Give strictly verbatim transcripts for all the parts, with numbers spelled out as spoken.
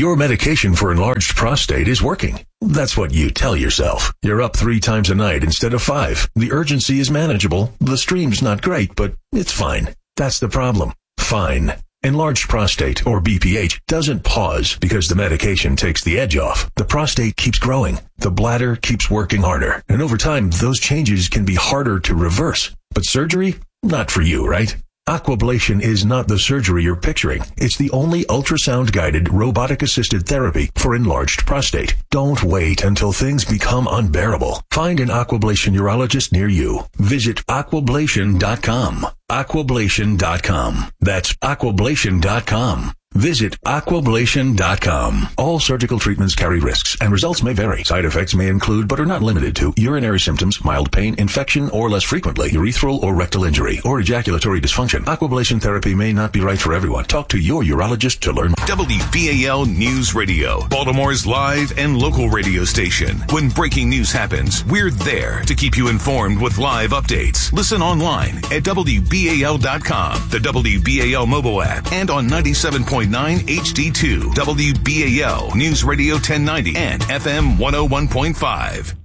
Your medication for enlarged prostate is working. That's what you tell yourself. You're up three times a night instead of five. The urgency is manageable. The stream's not great, but it's fine. That's the problem. Fine. Enlarged prostate, or B P H, doesn't pause because the medication takes the edge off. The prostate keeps growing. The bladder keeps working harder. And over time, those changes can be harder to reverse. But surgery? Not for you, right? Aquablation is not the surgery you're picturing. It's the only ultrasound-guided, robotic-assisted therapy for enlarged prostate. Don't wait until things become unbearable. Find an Aquablation urologist near you. Visit aquablation dot com. aquablation dot com. That's aquablation dot com. Visit aquablation dot com. All surgical treatments carry risks, and results may vary. Side effects may include, but are not limited to, urinary symptoms, mild pain, infection, or less frequently, urethral or rectal injury, or ejaculatory dysfunction. Aquablation therapy may not be right for everyone. Talk to your urologist to learn more. W B A L News Radio, Baltimore's live and local radio station. When breaking news happens, we're there to keep you informed with live updates. Listen online at W B A L dot com, the W B A L mobile app, and on ninety-seven point nine H D two, W B A L News Radio ten ninety, and F M one oh one point five.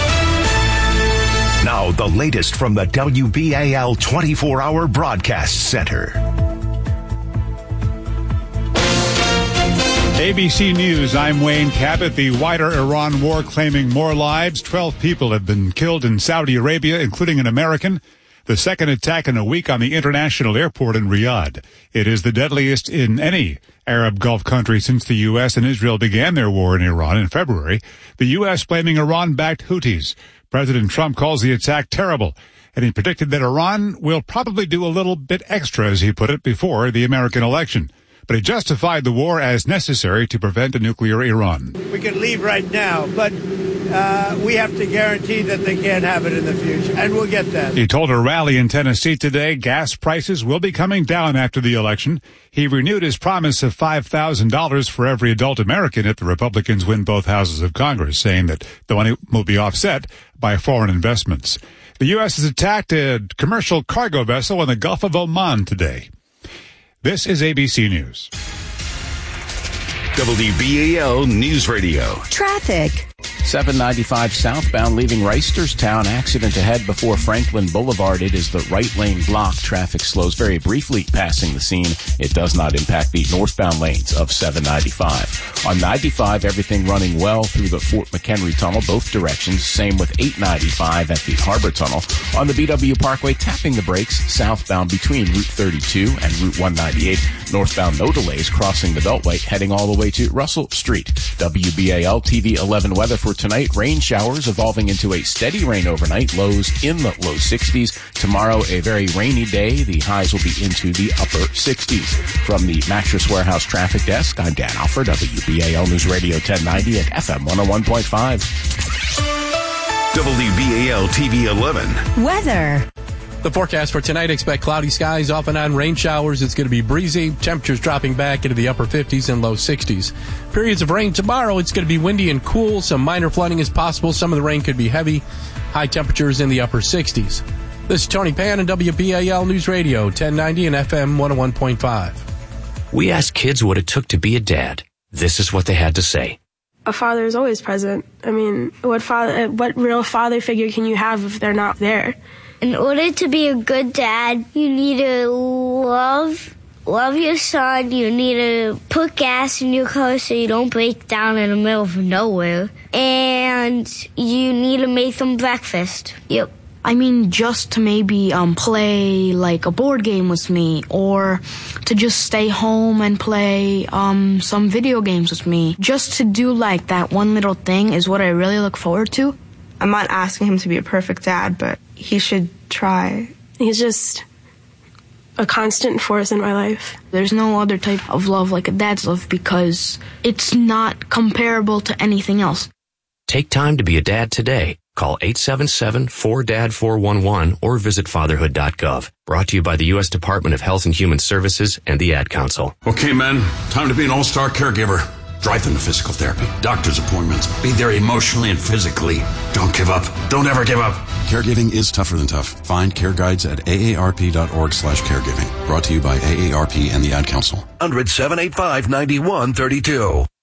Now, the latest from the W B A L twenty-four hour Broadcast Center. A B C News, I'm Wayne Cabot. The wider Iran war claiming more lives. Twelve people have been killed in Saudi Arabia, including an American. The second attack in a week on the international airport in Riyadh. It is the deadliest in any Arab Gulf country since the U S and Israel began their war in Iran in February. The U S blaming Iran-backed Houthis. President Trump calls the attack terrible, and he predicted that Iran will probably do a little bit extra, as he put it, before the American election. But he justified the war as necessary to prevent a nuclear Iran. We can leave right now, but uh, we have to guarantee that they can't have it in the future, and we'll get that. He told a rally in Tennessee today gas prices will be coming down after the election. He renewed his promise of five thousand dollars for every adult American if the Republicans win both houses of Congress, saying that the money will be offset by foreign investments. The U S has attacked a commercial cargo vessel in the Gulf of Oman today. This is A B C News. W B A L News Radio. Traffic. seven ninety-five southbound leaving Reisterstown. Accident ahead before Franklin Boulevard. It is the right lane block. Traffic slows very briefly passing the scene. It does not impact the northbound lanes of seven ninety-five. On ninety-five, everything running well through the Fort McHenry Tunnel, both directions. Same with eight ninety-five at the Harbor Tunnel. On the B W Parkway, tapping the brakes southbound between Route thirty-two and Route one ninety-eight. Northbound, no delays crossing the Beltway, heading all the way to Russell Street. W B A L T V eleven weather for tonight. Rain showers evolving into a steady rain overnight. Lows in the low sixties. Tomorrow, a very rainy day. The highs will be into the upper sixties. From the Mattress Warehouse Traffic Desk, I'm Dan Alford, W B A L News Radio ten ninety at F M one oh one point five. W B A L T V eleven. Weather. The forecast for tonight, expect cloudy skies, off and on rain showers. It's going to be breezy. Temperatures dropping back into the upper fifties and low sixties. Periods of rain tomorrow. It's going to be windy and cool. Some minor flooding is possible. Some of the rain could be heavy. High temperatures in the upper sixties. This is Tony Pan and W B A L News Radio, ten ninety and F M one oh one point five. We asked kids what it took to be a dad. This is what they had to say. A father is always present. I mean, what father, what real father figure can you have if they're not there? In order to be a good dad, you need to love love your son. You need to put gas in your car so you don't break down in the middle of nowhere. And you need to make them breakfast. Yep. I mean, just to maybe um, play like a board game with me, or to just stay home and play um, some video games with me. Just to do like that one little thing is what I really look forward to. I'm not asking him to be a perfect dad, but he should try. He's just a constant force in my life. There's no other type of love like a dad's love because it's not comparable to anything else. Take time to be a dad today. Call eight seven seven, four D A D, four one one or visit fatherhood dot gov. Brought to you by the U S Department of Health and Human Services and the Ad Council. Okay, men, time to be an all-star caregiver. Drive them to physical therapy, doctor's appointments. Be there emotionally and physically. Don't give up. Don't ever give up. Caregiving is tougher than tough. Find care guides at A A R P dot org slash caregiving. Brought to you by A A R P and the Ad Council. one hundred, seven eight five, nine one three two.